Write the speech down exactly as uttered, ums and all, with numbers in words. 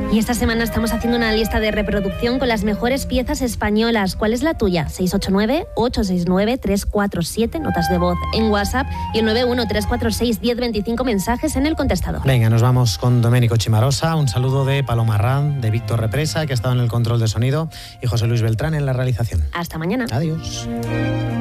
Y esta semana estamos haciendo una lista de reproducción con las mejores piezas españolas. ¿Cuál es la tuya? seis ocho nueve, ocho seis nueve, tres cuatro siete, notas de voz en WhatsApp, y el nueve uno tres cuatro seis, uno cero dos cinco, mensajes en el contestador. Venga, nos vamos con Domenico Chimarosa. Un saludo de Paloma Arranz, de Víctor Represa, que ha estado en el control de sonido, y José Luis Beltrán en la realización. Hasta mañana. Adiós.